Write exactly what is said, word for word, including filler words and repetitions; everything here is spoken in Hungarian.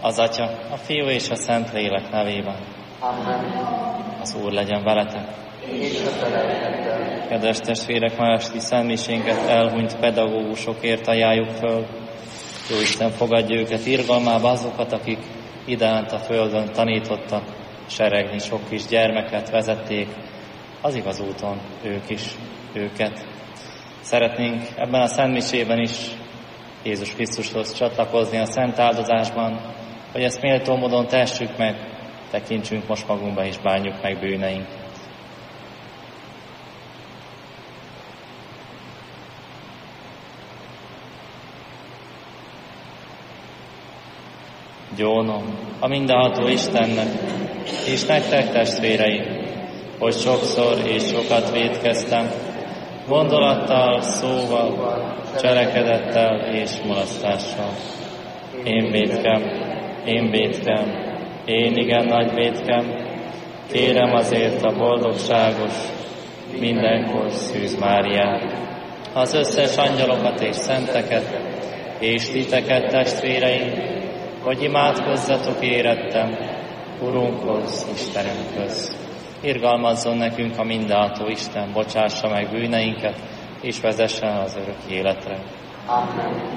Az Atya, a Fiú és a Szentlélek nevében. Amen. Az Úr legyen veletek. És a te lelkeddel. Kedves testvérek, ma esti szentmisénket elhunyt pedagógusokért ajánljuk föl. Jóisten fogadja őket irgalmába, azokat, akik idánt a földön tanítottak, seregni sok kis gyermeket vezették, az igaz úton ők is, őket. Szeretnénk ebben a szentmisében is Jézus Krisztushoz csatlakozni a szent áldozásban, hogy ezt méltó módon tessük meg, tekintsünk most magunkba és bánjuk meg bűneinket. Gyónom a mindenható Istennek, és nektek testvéreim, hogy sokszor és sokat vétkeztem, gondolattal, szóval, cselekedettel és mulasztással. Én vétkem, én vétkem, én igen nagy vétkem, kérem azért a boldogságos, mindenkor Szűz Máriát, az összes angyalokat és szenteket, és titeket, testvéreim, hogy imádkozzatok érettem, Urunkhoz, Istenünkhöz. Irgalmazzon nekünk a mindenható Isten, bocsássa meg bűneinket, és vezessen az örök életre. Amen.